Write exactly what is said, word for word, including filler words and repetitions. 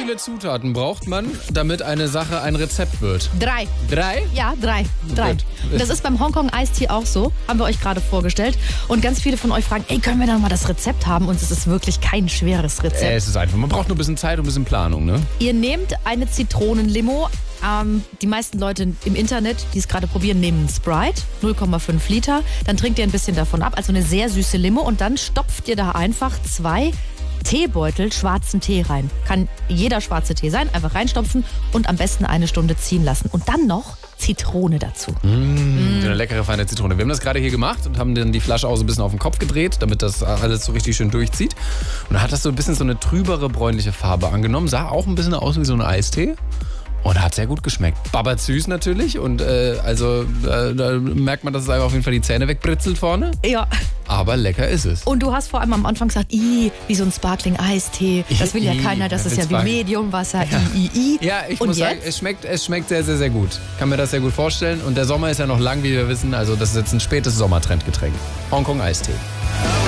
viele Zutaten braucht man, damit eine Sache ein Rezept wird? Drei. Drei? Ja, drei. Drei. Gut. Das ist beim Hongkong Eistee auch so. Haben wir euch gerade vorgestellt. Und ganz viele von euch fragen, ey, können wir dann mal das Rezept haben? Und es ist wirklich kein schweres Rezept. Äh, es ist einfach. Man braucht nur ein bisschen Zeit und ein bisschen Planung, ne? Ihr nehmt eine Zitronenlimo. Ähm, die meisten Leute im Internet, die es gerade probieren, nehmen einen Sprite, null Komma fünf Liter. Dann trinkt ihr ein bisschen davon ab, also eine sehr süße Limo. Und dann stopft ihr da einfach zwei Teebeutel schwarzen Tee rein. Kann jeder schwarze Tee sein, einfach reinstopfen und am besten eine Stunde ziehen lassen. Und dann noch Zitrone dazu. Mmh, so eine leckere, feine Zitrone. Wir haben das gerade hier gemacht und haben dann die Flasche auch so ein bisschen auf den Kopf gedreht, damit das alles so richtig schön durchzieht. Und dann hat das so ein bisschen so eine trübere, bräunliche Farbe angenommen. Sah auch ein bisschen aus wie so ein Eistee. Und hat sehr gut geschmeckt. Babbert süß natürlich. Und äh, also äh, da merkt man, dass es einfach auf jeden Fall die Zähne wegbritzelt vorne. Ja. Aber lecker ist es. Und du hast vor allem am Anfang gesagt, i, wie so ein Sparkling-Eistee. Das will ja keiner, das ist ja wie Mediumwasser, ja. i, i, i. Ja, ich Und muss jetzt? sagen, es schmeckt, es schmeckt sehr, sehr, sehr gut. Kann mir das sehr gut vorstellen. Und der Sommer ist ja noch lang, wie wir wissen. Also das ist jetzt ein spätes Sommertrendgetränk. Hongkong Eistee.